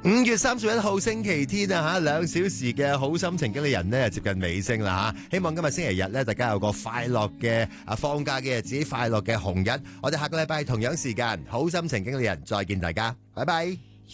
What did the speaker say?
5月31號星期天啊，2小時嘅好心情經理人呢接近尾聲啦吓，希望今日星期日呢，大家有個快樂嘅放假嘅日子，快樂嘅紅日。我哋下個禮拜同樣時間好心情經理人再見大家，拜拜。